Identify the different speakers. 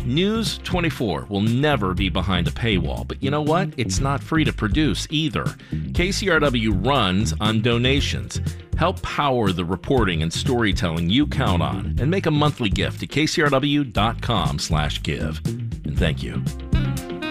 Speaker 1: News 24 will never be behind a paywall, but you know what? It's not free to produce either. KCRW runs on donations. Help power the reporting and storytelling you count on, and make a monthly gift to kcrw.com/give. And thank you.